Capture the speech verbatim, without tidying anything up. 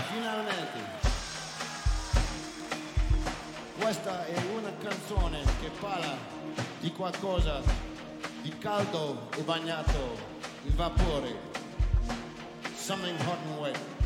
finalmente. Questa è una canzone che parla di qualcosa di caldo e bagnato in vapore. Something hot and wet.